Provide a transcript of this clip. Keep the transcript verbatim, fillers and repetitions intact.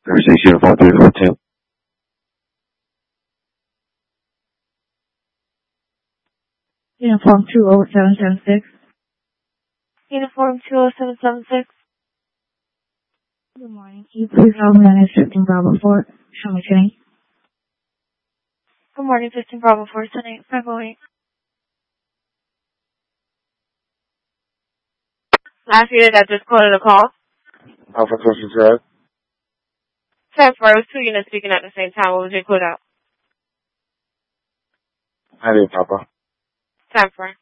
Thursday, Uniform three four two. Uniform two oh seven seven six. Uniform two oh seven seven six. Good morning. Can you please help me on fifteen Bravo four? Show me today. Good morning, fifteen Bravo four, ten eight five oh eight. Last unit that just quoted a call. Alpha Customer Drive. Transfer, it was two units speaking at the same time. What was your quote out? Hi there, Papa. Transfer.